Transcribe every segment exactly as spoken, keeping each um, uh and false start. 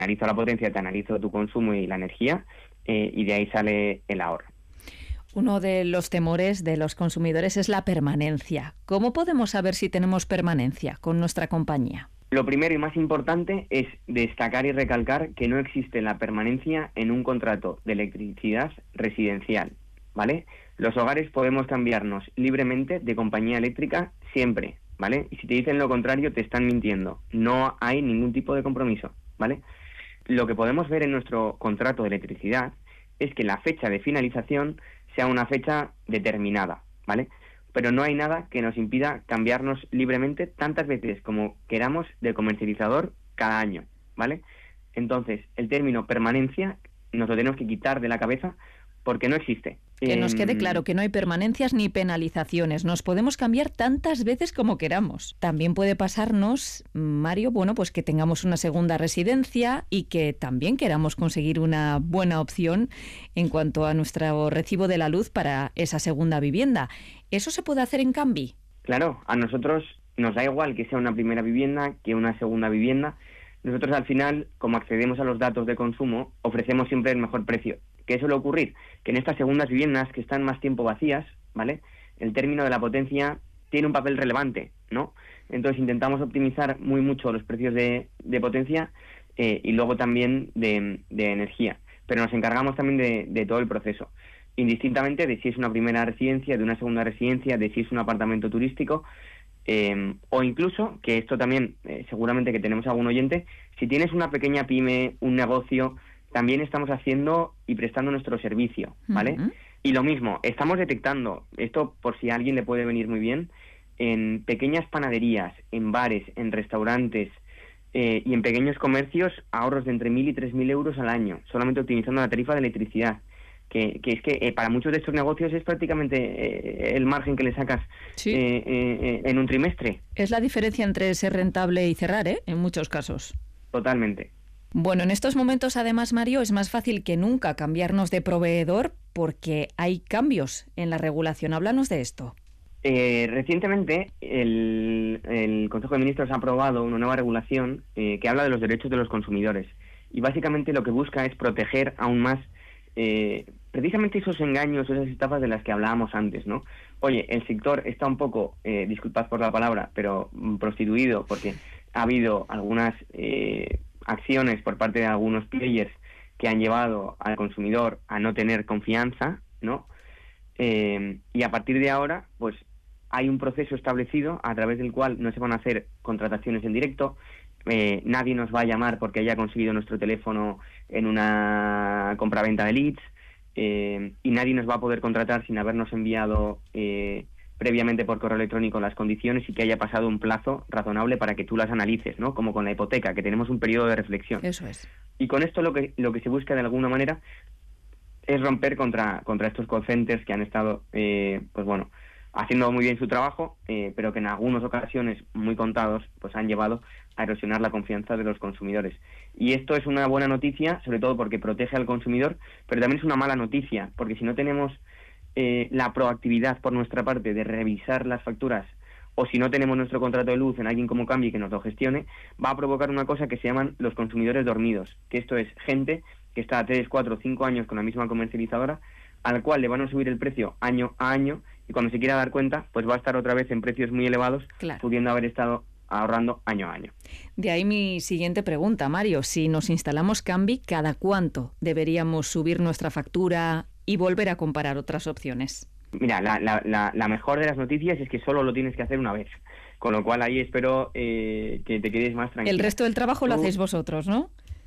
analizo la potencia, te analizo tu consumo y la energía, eh, y de ahí sale el ahorro. Uno de los temores de los consumidores es la permanencia. ¿Cómo podemos saber si tenemos permanencia con nuestra compañía? Lo primero y más importante es destacar y recalcar que no existe la permanencia en un contrato de electricidad residencial, ¿vale? Los hogares podemos cambiarnos libremente de compañía eléctrica siempre, ¿vale? Y si te dicen lo contrario, te están mintiendo. No hay ningún tipo de compromiso, ¿vale? Lo que podemos ver en nuestro contrato de electricidad es que la fecha de finalización sea una fecha determinada, ¿vale? Pero no hay nada que nos impida cambiarnos libremente tantas veces como queramos de comercializador cada año, ¿vale? Entonces, el término permanencia nos lo tenemos que quitar de la cabeza porque no existe. Que eh, nos quede claro que no hay permanencias ni penalizaciones. Nos podemos cambiar tantas veces como queramos. También puede pasarnos, Mario, bueno, pues que tengamos una segunda residencia y que también queramos conseguir una buena opción en cuanto a nuestro recibo de la luz para esa segunda vivienda. ¿Eso se puede hacer en Cambi? Claro, a nosotros nos da igual que sea una primera vivienda que una segunda vivienda. Nosotros al final, como accedemos a los datos de consumo, ofrecemos siempre el mejor precio. ¿Qué suele ocurrir? Que en estas segundas viviendas que están más tiempo vacías, ¿vale?, el término de la potencia tiene un papel relevante, ¿no? Entonces intentamos optimizar muy mucho los precios de, de potencia eh, y luego también de, de energía. Pero nos encargamos también de, de todo el proceso, indistintamente de si es una primera residencia, de una segunda residencia, de si es un apartamento turístico, eh, o incluso, que esto también eh, seguramente que tenemos algún oyente, si tienes una pequeña pyme, un negocio, también estamos haciendo y prestando nuestro servicio, ¿vale? Uh-huh. Y lo mismo, estamos detectando, esto por si a alguien le puede venir muy bien, en pequeñas panaderías, en bares, en restaurantes eh, y en pequeños comercios, ahorros de entre mil y tres mil euros al año, solamente optimizando la tarifa de electricidad. Que, que es que eh, para muchos de estos negocios es prácticamente eh, el margen que le sacas sí. eh, eh, en un trimestre. Es la diferencia entre ser rentable y cerrar, ¿eh?, en muchos casos. Totalmente. Bueno, en estos momentos, además, Mario, es más fácil que nunca cambiarnos de proveedor porque hay cambios en la regulación. Háblanos de esto. Eh, recientemente, el, el Consejo de Ministros ha aprobado una nueva regulación eh, que habla de los derechos de los consumidores. Y básicamente lo que busca es proteger aún más eh, precisamente esos engaños, esas estafas de las que hablábamos antes, ¿no? Oye, el sector está un poco, eh, disculpad por la palabra, pero prostituido porque ha habido algunas Eh, acciones por parte de algunos players que han llevado al consumidor a no tener confianza, ¿no? Eh, y a partir de ahora, pues hay un proceso establecido a través del cual no se van a hacer contrataciones en directo, eh, nadie nos va a llamar porque haya conseguido nuestro teléfono en una compraventa de leads, eh, y nadie nos va a poder contratar sin habernos enviado eh, previamente por correo electrónico las condiciones y que haya pasado un plazo razonable para que tú las analices, ¿no? Como con la hipoteca, que tenemos un periodo de reflexión. Eso es. Y con esto lo que lo que se busca de alguna manera es romper contra contra estos call centers que han estado, eh, pues bueno, haciendo muy bien su trabajo, eh, pero que en algunas ocasiones, muy contados, pues han llevado a erosionar la confianza de los consumidores. Y esto es una buena noticia, sobre todo porque protege al consumidor, pero también es una mala noticia, porque si no tenemos Eh, la proactividad por nuestra parte de revisar las facturas, o si no tenemos nuestro contrato de luz en alguien como Cambi que nos lo gestione, va a provocar una cosa que se llaman los consumidores dormidos, que esto es gente que está tres, cuatro, cinco años con la misma comercializadora, al cual le van a subir el precio año a año, y cuando se quiera dar cuenta, pues va a estar otra vez en precios muy elevados, claro, pudiendo haber estado ahorrando año a año. De ahí mi siguiente pregunta, Mario. Si nos instalamos Cambi, ¿cada cuánto deberíamos subir nuestra factura y volver a comparar otras opciones? Mira, la, la, la, la mejor de las noticias es que solo lo tienes que hacer una vez, con lo cual ahí espero eh, que te quedes más tranquilo. El resto del trabajo lo Tú, hacéis vosotros, ¿no?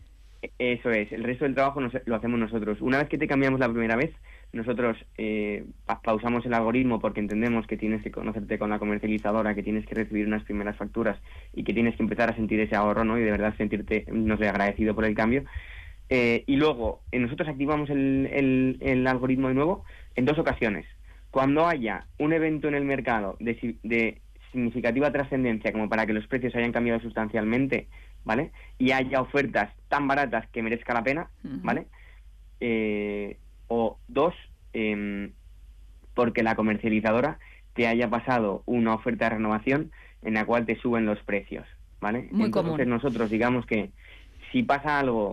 Eso es, el resto del trabajo nos, lo hacemos nosotros. Una vez que te cambiamos la primera vez, nosotros eh, pa pausamos el algoritmo porque entendemos que tienes que conocerte con la comercializadora, que tienes que recibir unas primeras facturas y que tienes que empezar a sentir ese ahorro, ¿no? Y de verdad sentirte, no sé, agradecido por el cambio. Eh, y luego, eh, nosotros activamos el, el, el algoritmo de nuevo en dos ocasiones. Cuando haya un evento en el mercado de, de significativa trascendencia como para que los precios hayan cambiado sustancialmente, ¿vale? Y haya ofertas tan baratas que merezca la pena, ¿vale? Eh, o dos, eh, porque la comercializadora te haya pasado una oferta de renovación en la cual te suben los precios, ¿vale? Muy Entonces común. nosotros digamos que si pasa algo